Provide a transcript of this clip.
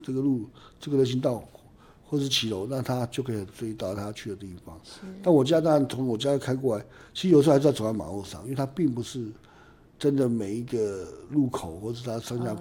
这个路这个人行道或是骑楼，那他就可以追到他去的地方。但我家当然从我家开过来，其实有时候还是要走在马路上，因为它并不是真的每一个路口或是它上下